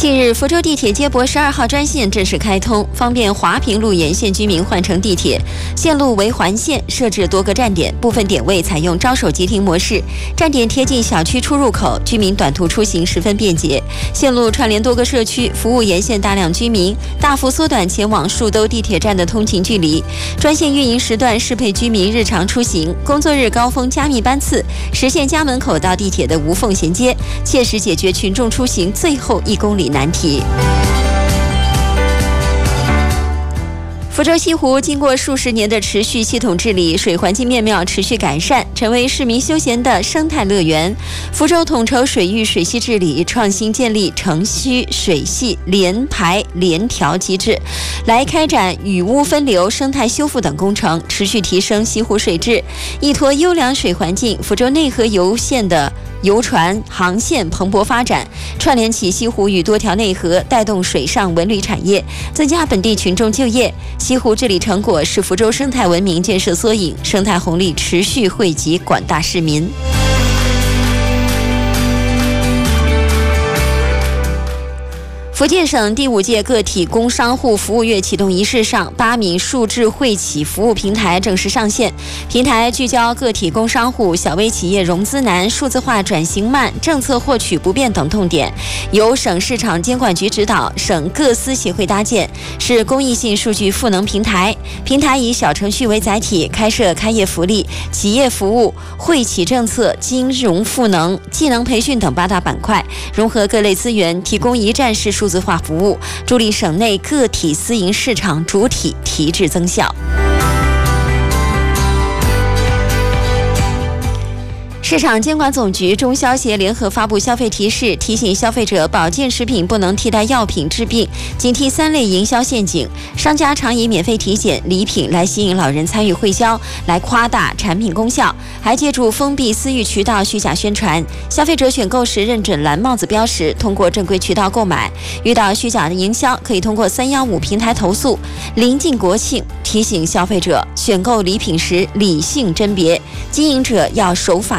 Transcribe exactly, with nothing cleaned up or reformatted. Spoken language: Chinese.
近日，福州地铁接驳十二号专线正式开通，方便华平路沿线居民换乘地铁。线路为环线，设置多个站点，部分点位采用招手即停模式，站点贴近小区出入口，居民短途出行十分便捷。线路串联多个社区，服务沿线大量居民，大幅缩短前往数兜地铁站的通勤距离。专线运营时段适配居民日常出行，工作日高峰加密班次，实现家门口到地铁的无缝衔接，切实解决群众出行最后一公里难题。福州西湖经过数十年的持续系统治理，水环境面貌持续改善，成为市民休闲的生态乐园。福州统筹水域水系治理，创新建立城区水系联排联调机制，来开展雨污分流、生态修复等工程，持续提升西湖水质，依托优良水环境，福州内河游线的游船航线蓬勃发展，串联起西湖与多条内河，带动水上文旅产业，增加本地群众就业。西湖治理成果是福州生态文明建设缩影，生态红利持续惠及广大市民。福建省第五届个体工商户服务月启动仪式上，八名数智慧企服务平台正式上线。平台聚焦个体工商户、小微企业融资难、数字化转型慢、政策获取不便等痛点，由省市场监管局指导，省各司协会搭建，是公益性数据赋能平台。平台以小程序为载体，开设开业福利、企业服务、惠企政策、金融赋能、技能培训等八大板块，融合各类资源，提供一站式数字化服务，助力省内个体私营市场主体提质增效。市场监管总局、中消协联合发布消费提示，提醒消费者保健食品不能替代药品治病，警惕三类营销陷阱。商家常以免费体检、礼品来吸引老人参与会销，来夸大产品功效，还借助封闭私域渠道虚假宣传。消费者选购时认准蓝帽子标识，通过正规渠道购买。遇到虚假的营销，可以通过三一五平台投诉。临近国庆，提醒消费者选购礼品时理性甄别，经营者要守法